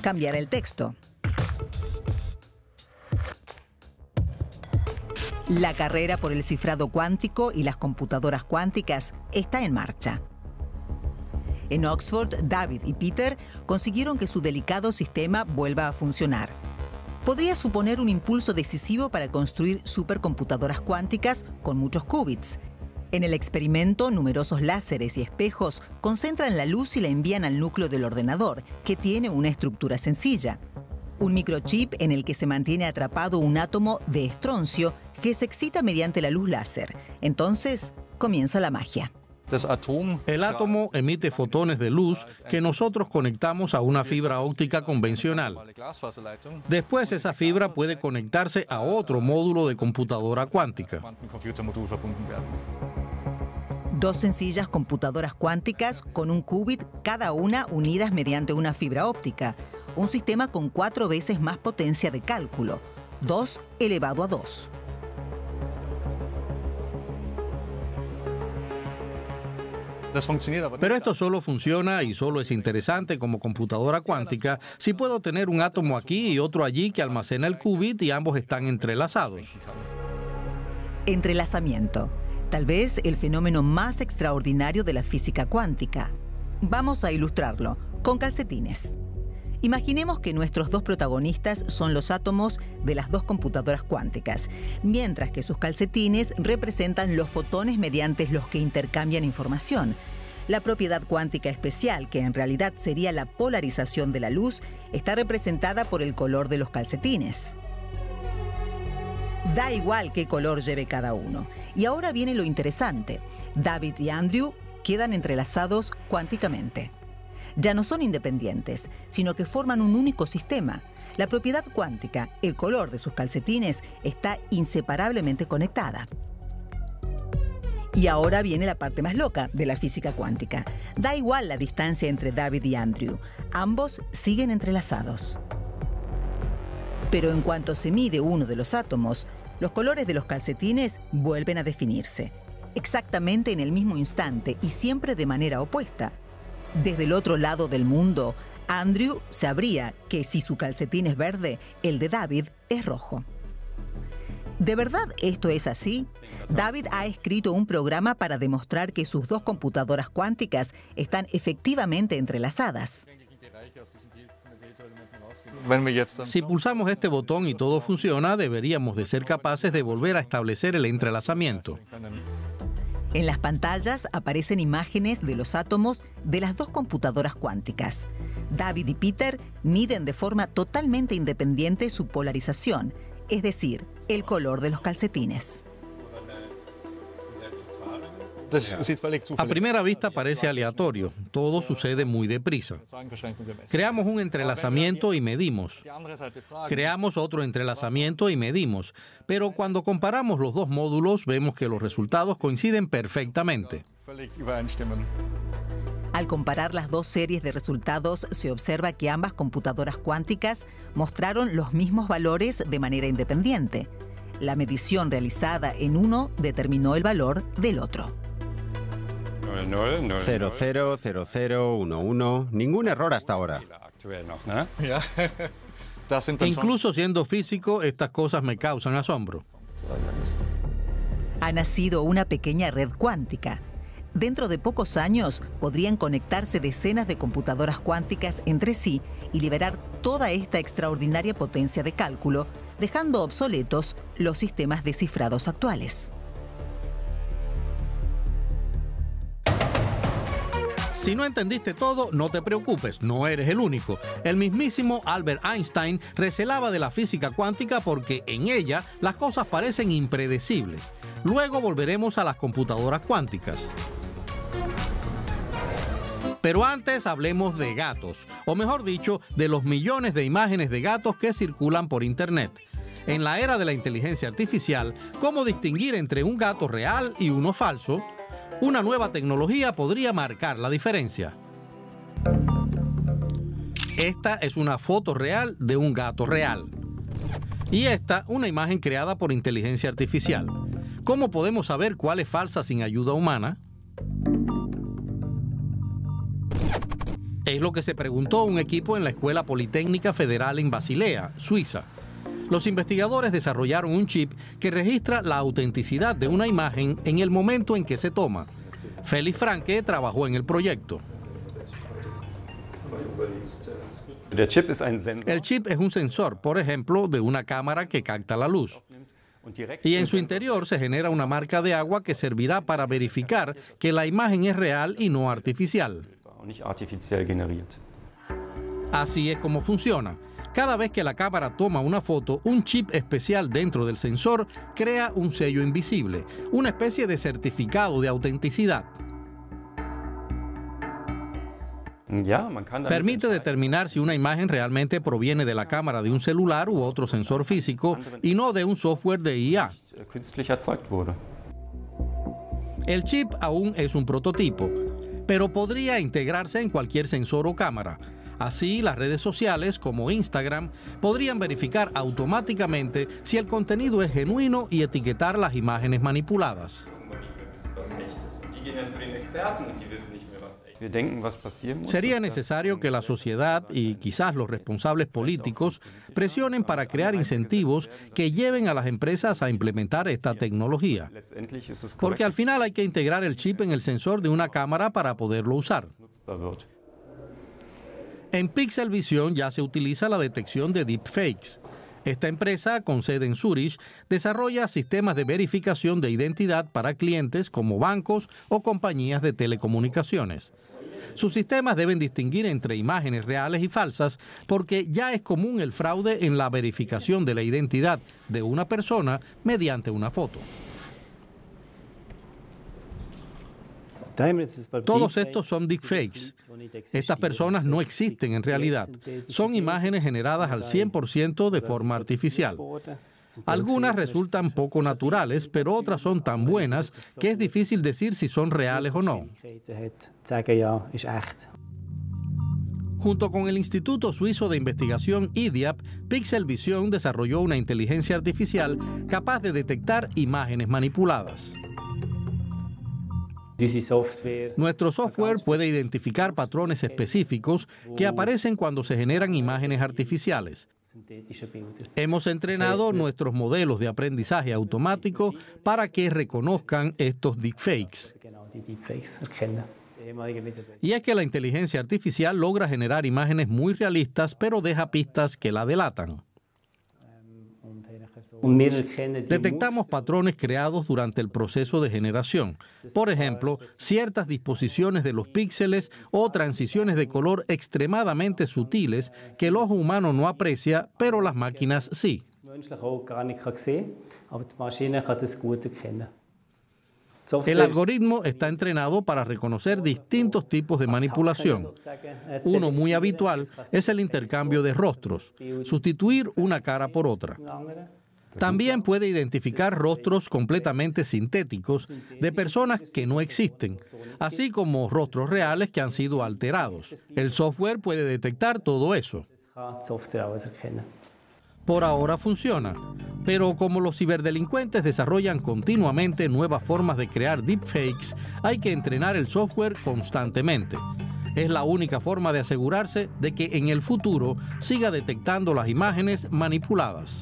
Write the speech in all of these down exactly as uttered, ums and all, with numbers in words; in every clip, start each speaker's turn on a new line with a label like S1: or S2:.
S1: cambiar el texto. La carrera por el cifrado cuántico y las computadoras cuánticas está en marcha. En Oxford, David y Peter consiguieron que su delicado sistema vuelva a funcionar. Podría suponer un impulso decisivo para construir supercomputadoras cuánticas con muchos qubits. En el experimento, numerosos láseres y espejos concentran la luz y la envían al núcleo del ordenador, que tiene una estructura sencilla. Un microchip en el que se mantiene atrapado un átomo de estroncio que se excita mediante la luz láser. Entonces, comienza la magia.
S2: El átomo emite fotones de luz que nosotros conectamos a una fibra óptica convencional. Después, esa fibra puede conectarse a otro módulo de computadora cuántica.
S1: Dos sencillas computadoras cuánticas con un qubit cada una unidas mediante una fibra óptica. Un sistema con cuatro veces más potencia de cálculo. dos elevado a dos.
S2: Pero esto solo funciona y solo es interesante como computadora cuántica si puedo tener un átomo aquí y otro allí que almacena el qubit y ambos están entrelazados.
S1: Entrelazamiento. Tal vez el fenómeno más extraordinario de la física cuántica. Vamos a ilustrarlo con calcetines. Imaginemos que nuestros dos protagonistas son los átomos de las dos computadoras cuánticas, mientras que sus calcetines representan los fotones mediante los que intercambian información. La propiedad cuántica especial, que en realidad sería la polarización de la luz, está representada por el color de los calcetines. Da igual qué color lleve cada uno. Y ahora viene lo interesante. David y Andrew quedan entrelazados cuánticamente. Ya no son independientes, sino que forman un único sistema. La propiedad cuántica, el color de sus calcetines, está inseparablemente conectada. Y ahora viene la parte más loca de la física cuántica. Da igual la distancia entre David y Andrew. Ambos siguen entrelazados. Pero en cuanto se mide uno de los átomos, los colores de los calcetines vuelven a definirse. Exactamente en el mismo instante y siempre de manera opuesta. Desde el otro lado del mundo, Andrew sabría que si su calcetín es verde, el de David es rojo. ¿De verdad esto es así? David ha escrito un programa para demostrar que sus dos computadoras cuánticas están efectivamente entrelazadas.
S2: Si pulsamos este botón y todo funciona, deberíamos de ser capaces de volver a establecer el entrelazamiento.
S1: En las pantallas aparecen imágenes de los átomos de las dos computadoras cuánticas. David y Peter miden de forma totalmente independiente su polarización, es decir, el color de los calcetines.
S2: A primera vista parece aleatorio, todo sucede muy deprisa. Creamos un entrelazamiento y medimos. Creamos otro entrelazamiento y medimos. Pero cuando comparamos los dos módulos, vemos que los resultados coinciden perfectamente.
S1: Al comparar las dos series de resultados, se observa que ambas computadoras cuánticas mostraron los mismos valores de manera independiente. La medición realizada en uno determinó el valor del otro.
S3: cero cero cero cero uno uno. Ningún error hasta ahora.
S2: Incluso siendo físico, estas cosas me causan asombro.
S1: Ha nacido una pequeña red cuántica. Dentro de pocos años podrían conectarse decenas de computadoras cuánticas entre sí y liberar toda esta extraordinaria potencia de cálculo, dejando obsoletos los sistemas descifrados actuales.
S2: Si no entendiste todo, no te preocupes, no eres el único. El mismísimo Albert Einstein recelaba de la física cuántica porque en ella las cosas parecen impredecibles. Luego volveremos a las computadoras cuánticas. Pero antes hablemos de gatos, o mejor dicho, de los millones de imágenes de gatos que circulan por Internet. En la era de la inteligencia artificial, ¿cómo distinguir entre un gato real y uno falso? Una nueva tecnología podría marcar la diferencia. Esta es una foto real de un gato real. Y esta, una imagen creada por inteligencia artificial. ¿Cómo podemos saber cuál es falsa sin ayuda humana? Es lo que se preguntó un equipo en la Escuela Politécnica Federal en Basilea, Suiza. Los investigadores desarrollaron un chip que registra la autenticidad de una imagen en el momento en que se toma. Félix Franke trabajó en el proyecto. El chip es un sensor, por ejemplo, de una cámara que capta la luz. Y en su interior se genera una marca de agua que servirá para verificar que la imagen es real y no artificial. Así es como funciona. Cada vez que la cámara toma una foto, un chip especial dentro del sensor crea un sello invisible, una especie de certificado de autenticidad. Permite determinar si una imagen realmente proviene de la cámara de un celular u otro sensor físico y no de un software de I A. El chip aún es un prototipo, pero podría integrarse en cualquier sensor o cámara. Así, las redes sociales como Instagram podrían verificar automáticamente si el contenido es genuino y etiquetar las imágenes manipuladas. Sería necesario que la sociedad y quizás los responsables políticos presionen para crear incentivos que lleven a las empresas a implementar esta tecnología. Porque al final hay que integrar el chip en el sensor de una cámara para poderlo usar. En Pixel Vision ya se utiliza la detección de deepfakes. Esta empresa, con sede en Zúrich, desarrolla sistemas de verificación de identidad para clientes como bancos o compañías de telecomunicaciones. Sus sistemas deben distinguir entre imágenes reales y falsas porque ya es común el fraude en la verificación de la identidad de una persona mediante una foto. Todos estos son deepfakes. Estas personas no existen en realidad. Son imágenes generadas al cien por ciento de forma artificial. Algunas resultan poco naturales, pero otras son tan buenas que es difícil decir si son reales o no. Junto con el Instituto Suizo de Investigación I D I A P, Pixel Vision desarrolló una inteligencia artificial capaz de detectar imágenes manipuladas. Nuestro software puede identificar patrones específicos que aparecen cuando se generan imágenes artificiales. Hemos entrenado nuestros modelos de aprendizaje automático para que reconozcan estos deepfakes. Y es que la inteligencia artificial logra generar imágenes muy realistas, pero deja pistas que la delatan. Detectamos patrones creados durante el proceso de generación. Por ejemplo, ciertas disposiciones de los píxeles o transiciones de color extremadamente sutiles que el ojo humano no aprecia, pero las máquinas sí. El algoritmo está entrenado para reconocer distintos tipos de manipulación. Uno muy habitual es el intercambio de rostros, sustituir una cara por otra. También puede identificar rostros completamente sintéticos de personas que no existen, así como rostros reales que han sido alterados. El software puede detectar todo eso. Por ahora funciona, pero como los ciberdelincuentes desarrollan continuamente nuevas formas de crear deepfakes, hay que entrenar el software constantemente. Es la única forma de asegurarse de que en el futuro siga detectando las imágenes manipuladas.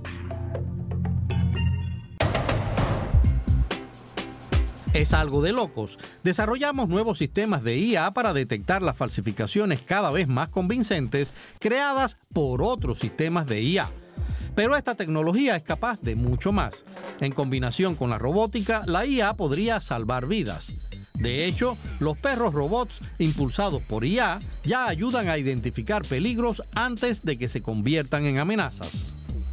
S2: Es algo de locos. Desarrollamos nuevos sistemas de I A para detectar las falsificaciones cada vez más convincentes creadas por otros sistemas de I A. Pero esta tecnología es capaz de mucho más. En combinación con la robótica, la I A podría salvar vidas. De hecho, los perros robots impulsados por I A ya ayudan a identificar peligros antes de que se conviertan en amenazas.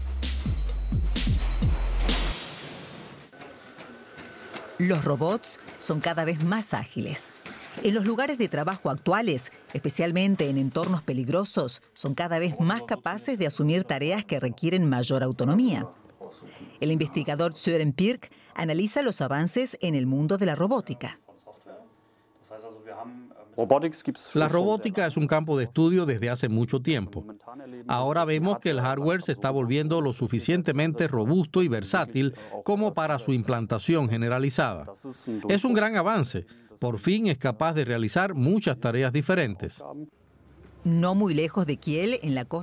S1: Los robots son cada vez más ágiles. En los lugares de trabajo actuales, especialmente en entornos peligrosos, son cada vez más capaces de asumir tareas que requieren mayor autonomía. El investigador Søren Pirk analiza los avances en el mundo de la robótica.
S2: La robótica es un campo de estudio desde hace mucho tiempo. Ahora vemos que el hardware se está volviendo lo suficientemente robusto y versátil como para su implantación generalizada. Es un gran avance. Por fin es capaz de realizar muchas tareas diferentes.
S1: No muy lejos de Kiel, en la costa